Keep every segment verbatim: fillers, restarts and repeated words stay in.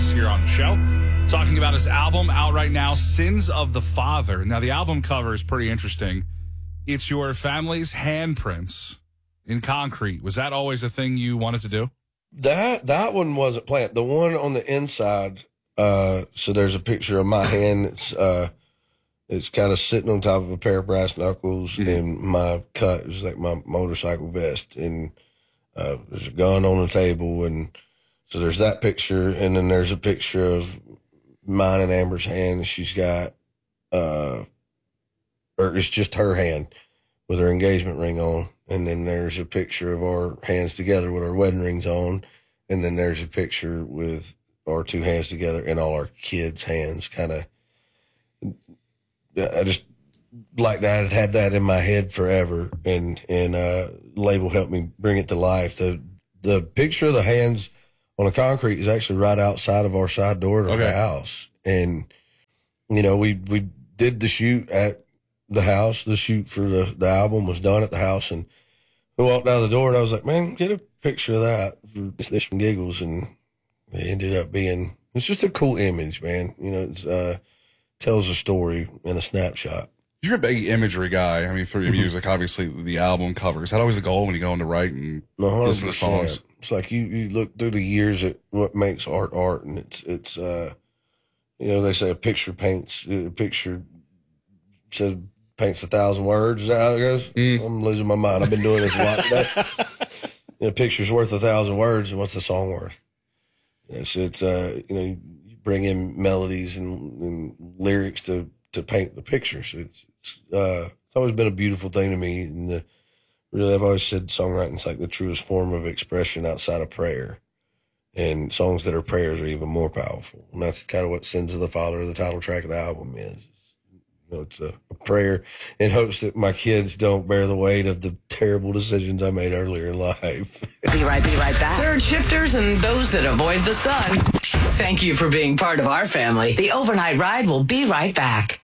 Marks here on the show, talking about his album out right now, Sins of the Father. Now, the album cover is pretty interesting. It's your family's handprints in concrete. Was that always a thing you wanted to do? That that one wasn't planned. The one on the inside, uh, so there's a picture of my hand. It's uh, it's kind of sitting on top of a pair of brass knuckles, mm-hmm. and my cut is like my motorcycle vest, and uh, there's a gun on the table, and so there's that picture, and then there's a picture of mine and Amber's hand. She's got, uh, or it's just her hand with her engagement ring on. And then there's a picture of our hands together with our wedding rings on. And then there's a picture with our two hands together and all our kids' hands. Kind of, I just like that. I had that in my head forever. And, and, uh, label helped me bring it to life. The, the picture of the hands on the concrete is actually right outside of our side door to okay. our house. And, you know, we, we did the shoot at the house. The shoot for the, the album was done at the house. And we walked out the door and I was like, man, get a picture of that for this and giggles. And it ended up being, it's just a cool image, man. You know, it's, uh, tells a story in a snapshot. You're a big imagery guy. I mean, through your music, obviously the album covers. Is that always the goal when you go in to write and no, listen to songs? It's like you, you look through the years at what makes art art, and it's it's uh, you know, they say a picture paints a picture says paints a thousand words. Is that how it goes? Mm. I'm losing my mind. I've been doing this a lot today. You know, a picture's worth a thousand words, and what's the song worth? It's it's uh, you know, you bring in melodies and, and lyrics to to paint the picture. So it's it's uh, it's always been a beautiful thing to me, and the. Really, I've always said songwriting's like the truest form of expression outside of prayer. And songs that are prayers are even more powerful. And that's kind of what Sins of the Father, the title track of the album, is. You know, it's a, a prayer in hopes that my kids don't bear the weight of the terrible decisions I made earlier in life. Be right, be right back. Third shifters and those that avoid the sun. Thank you for being part of our family. The Overnight Ride will be right back.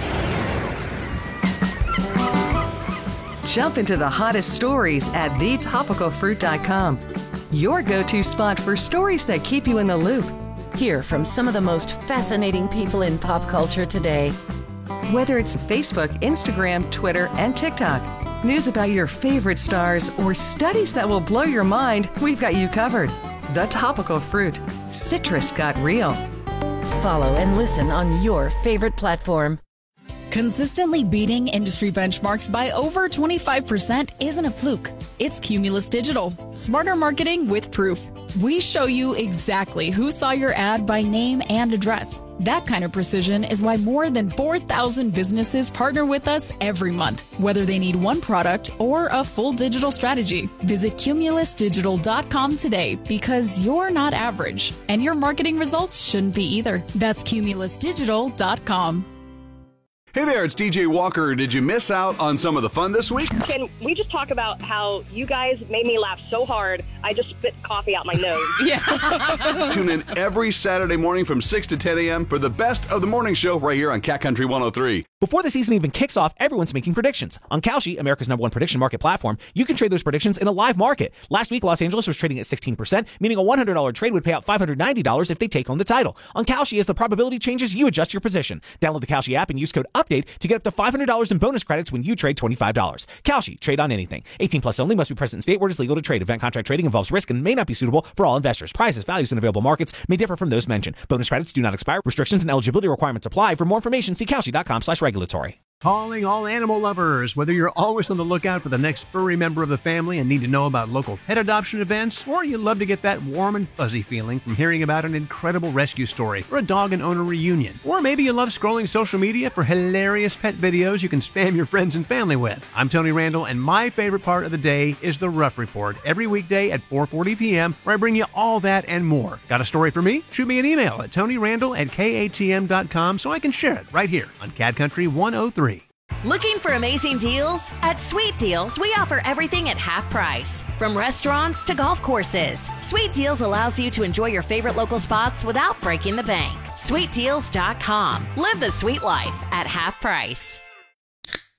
Jump into the hottest stories at the topical fruit dot com. Your go-to spot for stories that keep you in the loop. Hear from some of the most fascinating people in pop culture today. Whether it's Facebook, Instagram, Twitter, and TikTok, news about your favorite stars, or studies that will blow your mind, we've got you covered. The Topical Fruit. Citrus got real. Follow and listen on your favorite platform. Consistently beating industry benchmarks by over twenty-five percent isn't a fluke. It's Cumulus Digital. Smarter marketing with proof. We show you exactly who saw your ad by name and address. That kind of precision is why more than four thousand businesses partner with us every month, whether they need one product or a full digital strategy. Visit cumulus digital dot com today, because you're not average, and your marketing results shouldn't be either. That's cumulus digital dot com. Hey there, it's D J Walker. Did you miss out on some of the fun this week? Can we just talk about how you guys made me laugh so hard, I just spit coffee out my nose? Yeah. Tune in every Saturday morning from six to ten a.m. for the best of the morning show right here on Cat Country one oh three. Before the season even kicks off, everyone's making predictions. On Kalshi, America's number one prediction market platform, you can trade those predictions in a live market. Last week, Los Angeles was trading at sixteen percent, meaning a one hundred dollars trade would pay out five hundred ninety dollars if they take home the title. On Kalshi, as the probability changes, you adjust your position. Download the Kalshi app and use code UPDATE to get up to five hundred dollars in bonus credits when you trade twenty-five dollars. Kalshi, trade on anything. eighteen plus only, must be present in state where it is legal to trade. Event contract trading involves risk and may not be suitable for all investors. Prices, values, and available markets may differ from those mentioned. Bonus credits do not expire. Restrictions and eligibility requirements apply. For more information, see kalshi dot com slash regulatory. Calling all animal lovers. Whether you're always on the lookout for the next furry member of the family and need to know about local pet adoption events, or you love to get that warm and fuzzy feeling from hearing about an incredible rescue story or a dog and owner reunion, or maybe you love scrolling social media for hilarious pet videos you can spam your friends and family with. I'm Tony Randall, and my favorite part of the day is the Rough Report every weekday at four forty p.m. where I bring you all that and more. Got a story for me? Shoot me an email at tony randall at k a t m dot com so I can share it right here on Cat Country one oh three. Looking for amazing deals? At Sweet Deals, we offer everything at half price, from restaurants to golf courses. Sweet Deals allows you to enjoy your favorite local spots without breaking the bank. sweet deals dot com. Live the sweet life at half price.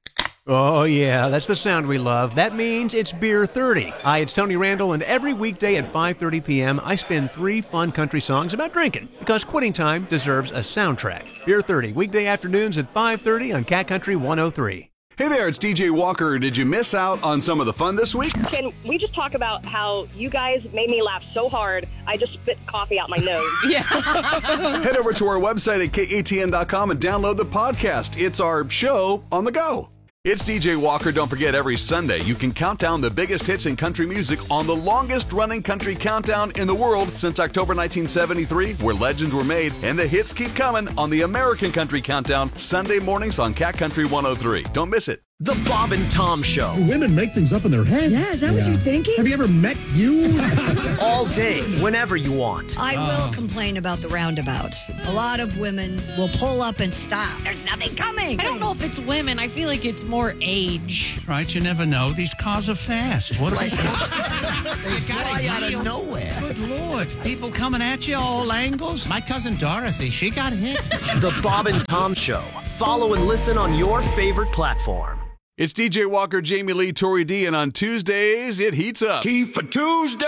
Oh, yeah, that's the sound we love. That means it's Beer thirty. Hi, it's Tony Randall, and every weekday at five thirty p.m., I spin three fun country songs about drinking, because quitting time deserves a soundtrack. Beer thirty, weekday afternoons at five thirty on Cat Country one oh three. Hey there, it's D J Walker. Did you miss out on some of the fun this week? Can we just talk about how you guys made me laugh so hard, I just spit coffee out my nose? Yeah. Head over to our website at K A T N dot com and download the podcast. It's our show on the go. It's D J Walker. Don't forget, every Sunday you can count down the biggest hits in country music on the longest running country countdown in the world since October nineteen seventy-three, where legends were made and the hits keep coming on the American Country Countdown, Sunday mornings on Cat Country one oh three. Don't miss it. The Bob and Tom Show. Women make things up in their head. Yeah, is that yeah. what you're thinking? Have you ever met you? All day, whenever you want. I will complain about the roundabouts. A lot of women will pull up and stop. There's nothing coming. I don't know if it's women. I feel like it's more age. Right, you never know. These cars are fast. What they fly out of nowhere. Good Lord. People coming at you all angles. My cousin Dorothy, she got hit. The Bob and Tom Show. Follow and listen on your favorite platform. It's D J Walker, Jamie Lee, Tori D, and on Tuesdays, it heats up. Tea for Tuesday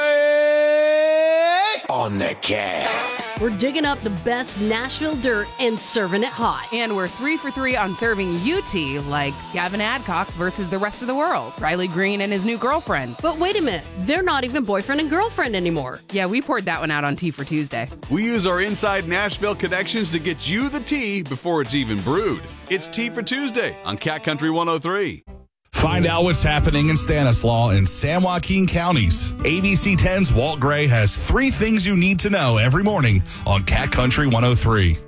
on the Cat. We're digging up the best Nashville dirt and serving it hot. And we're three for three on serving you tea, like Gavin Adcock versus the rest of the world, Riley Green and his new girlfriend. But wait a minute, they're not even boyfriend and girlfriend anymore. Yeah, we poured that one out on Tea for Tuesday. We use our inside Nashville connections to get you the tea before it's even brewed. It's Tea for Tuesday on Cat Country one oh three. Find out what's happening in Stanislaus and San Joaquin counties. A B C ten's Walt Gray has three things you need to know every morning on Cat Country one oh three.